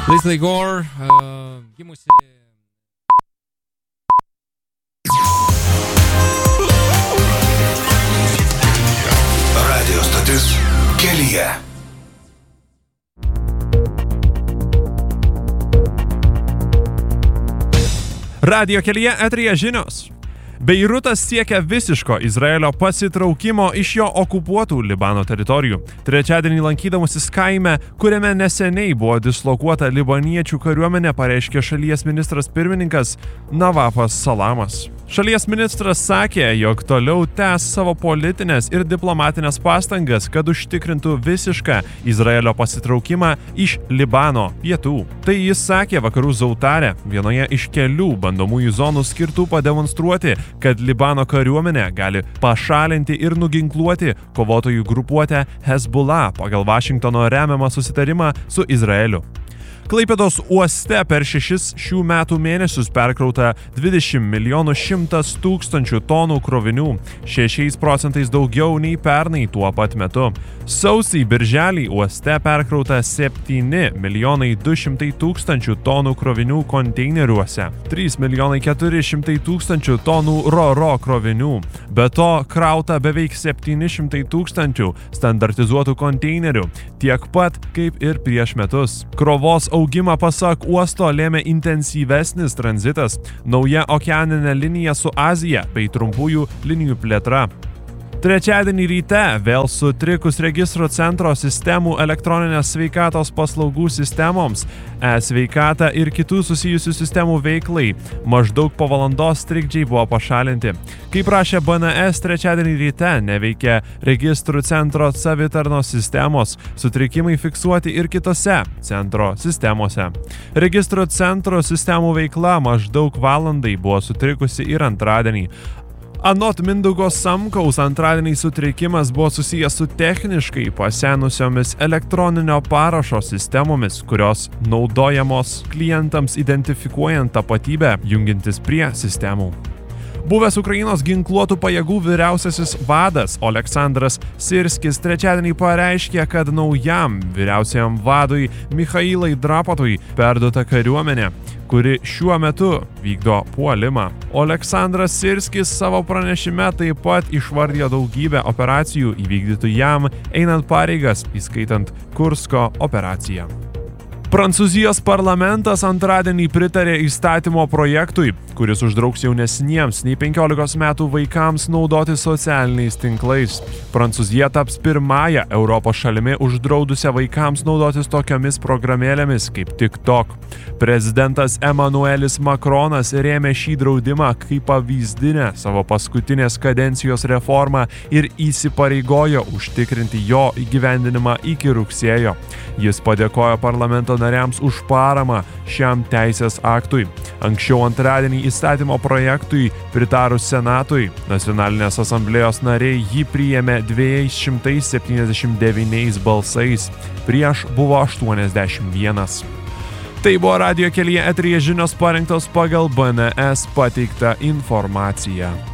Leslie Gore, gimusi... Radio stotis kelyje. Radio kelyje eteryje žinios. Beirutas siekia visiško Izraelio pasitraukimo iš jo okupuotų Libano teritorijų. Trečiadienį lankydamasis kaime, kuriame neseniai buvo dislokuota libaniečių kariuomenė, pareiškė šalies ministras pirmininkas Navafas Salamas. Šalies ministras sakė, jog toliau tęs savo politinės ir diplomatinės pastangas, kad užtikrintų visišką Izraelio pasitraukimą iš Libano pietų. Tai jis sakė vakarų Zautare, vienoje iš kelių bandomųjų zonų skirtų pademonstruoti, kad Libano kariuomenė gali pašalinti ir nuginkluoti kovotojų grupuotę Hezbollah pagal Vašingtono remiamą susitarimą su Izraeliu. Klaipėdos uoste per 6 šių metų mėnesius perkrauta 20 100 000 tonų krovinių, 6% daugiau nei pernai tuo pat metu. Sausį birželį uoste perkrauta 7 200 000 tonų krovinių konteineriuose, 3 400 000 tonų ro-ro krovinių. Be to krauta beveik 700 000 standartizuotų konteinerių, tiek pat kaip ir prieš metus. Krovos augimą pasak uosto lėmė intensyvesnis tranzitas, nauja okeaninė linija su Azija bei trumpųjų linijų plėtra. Trečiadienį ryte vėl sutrikus registro centro sistemų elektroninės sveikatos paslaugų sistemoms, e-sveikata ir kitų susijusių sistemų veiklai, maždaug po valandos trikdžiai buvo pašalinti. Kaip rašė BNS, trečiadienį ryte neveikia registrų centro savitarnos sistemos, sutrikimai fiksuoti ir kitose centro sistemose. Registrų centro sistemų veikla maždaug valandai buvo sutrikusi ir antradienį. Anot Mindaugo Samkaus, antradienį sutrikimas buvo susijęs su techniškai pasenusiomis elektroninio parašo sistemomis, kurios naudojamos klientams identifikuojant tapatybę, jungintis prie sistemų. Buvęs Ukrainos ginkluotų pajėgų vyriausiasis vadas Oleksandras Sirskis trečiadienį pareiškė, kad naujam vyriausiajam vadui Michailai Drapatui perduota kariuomenė, kuri šiuo metu vykdo puolimą. Oleksandras Sirskis savo pranešime taip pat išvardijo daugybę operacijų įvykdytų jam einant pareigas, įskaitant Kursko operaciją. Prancūzijos parlamentas antradienį pritarė įstatymo projektui, kuris uždrauks jaunesniems nei 15 metų vaikams naudoti socialiniais tinklais. Prancūzija taps pirmąją Europos šalimi uždraudusią vaikams naudotis tokiomis programėlėmis kaip TikTok. Prezidentas Emmanuelis Macronas rėmė šį draudimą kaip pavyzdinę savo paskutinės kadencijos reformą ir įsipareigojo užtikrinti jo įgyvendinimą iki rugsėjo. Jis padėkojo parlamento nariams už paramą šiam teisės aktui. Anksčiau antradienį įstatymo projektui pritarus Senatui, Nacionalinės asamblėjos nariai jį priėmė 279 balsais, prieš buvo 81. Tai buvo Radio kelyje eteryje žinios parengtos pagal BNS pateiktą informaciją.